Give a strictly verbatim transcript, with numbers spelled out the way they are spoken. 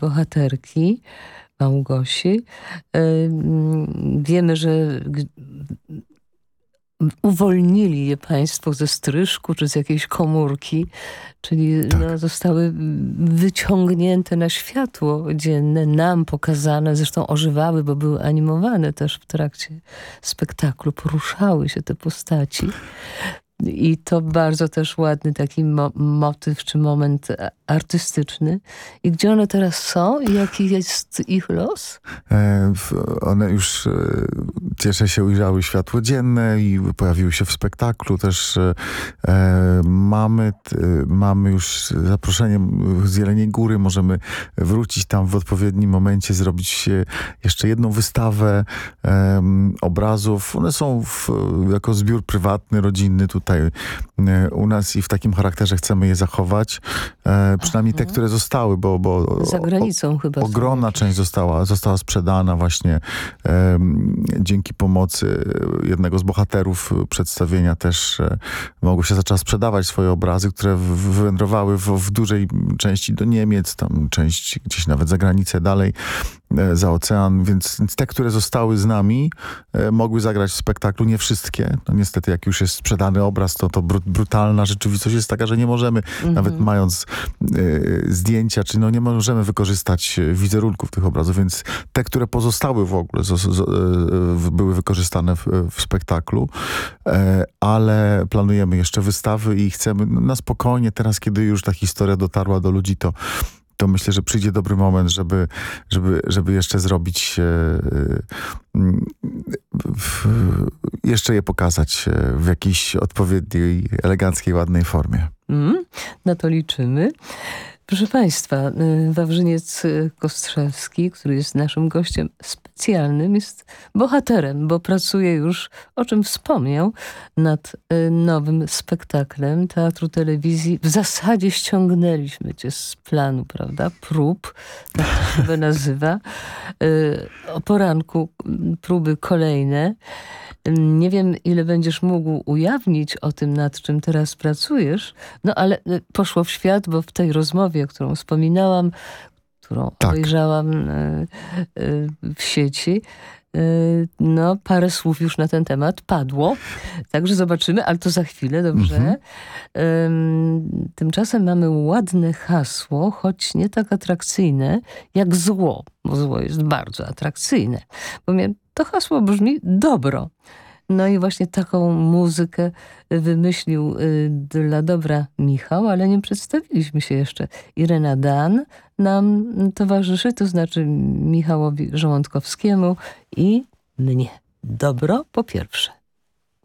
bohaterki, Małgosi. Wiemy, że uwolnili je państwo ze stryżku czy z jakiejś komórki, czyli Tak. no, zostały wyciągnięte na światło dzienne, nam pokazane, zresztą ożywały, bo były animowane też w trakcie spektaklu, poruszały się te postaci. I to bardzo też ładny taki mo- motyw czy moment artystyczny. I gdzie one teraz są? I jaki jest ich los? E, one już, e, cieszę się, ujrzały światło dzienne i pojawiły się w spektaklu. Też e, mamy, t, mamy już zaproszenie z Jeleniej Góry. Możemy wrócić tam w odpowiednim momencie, zrobić jeszcze jedną wystawę e, obrazów. One są w, jako zbiór prywatny, rodzinny tutaj u nas i w takim charakterze chcemy je zachować. E, przynajmniej te, które zostały, bo, bo za granicą o, chyba. Ogromna są. część została, została sprzedana właśnie e, dzięki pomocy jednego z bohaterów przedstawienia też e, mogły się zaczęła sprzedawać swoje obrazy, które wywędrowały w, w dużej części do Niemiec, tam część gdzieś nawet za granicę dalej, e, za ocean, więc, więc te, które zostały z nami, e, mogły zagrać w spektaklu. Nie wszystkie. No niestety, jak już jest sprzedany obraz, to, to br- brutalna rzeczywistość jest taka, że nie możemy, mhm. nawet mając y, zdjęcia, czy no nie możemy wykorzystać wizerunków tych obrazów, więc te, które pozostały w ogóle, z, z, z, były wykorzystane w, w spektaklu, e, ale planujemy jeszcze wystawy i chcemy na spokojnie, teraz kiedy już ta historia dotarła do ludzi, to to myślę, że przyjdzie dobry moment, żeby, żeby, żeby jeszcze zrobić, w, jeszcze je pokazać w jakiejś odpowiedniej, eleganckiej, ładnej formie. Mm, na to liczymy. Proszę Państwa, Wawrzyniec Kostrzewski, który jest naszym gościem specjalnym, jest bohaterem, bo pracuje już, o czym wspomniał, nad nowym spektaklem Teatru Telewizji. W zasadzie ściągnęliśmy cię z planu, prawda? Prób, tak to się chyba nazywa. O poranku próby kolejne. Nie wiem, ile będziesz mógł ujawnić o tym, nad czym teraz pracujesz, no ale poszło w świat, bo w tej rozmowie, którą wspominałam, którą tak. obejrzałam w sieci, no parę słów już na ten temat padło, także zobaczymy, ale to za chwilę, dobrze? Mhm. Tymczasem mamy ładne hasło, choć nie tak atrakcyjne jak zło, bo zło jest bardzo atrakcyjne, bo to hasło brzmi dobro. No i właśnie taką muzykę wymyślił y, dla dobra Michał, ale nie przedstawiliśmy się jeszcze. Irena Dan nam towarzyszy, to znaczy Michałowi Żołądkowskiemu i mnie. Dobro po pierwsze.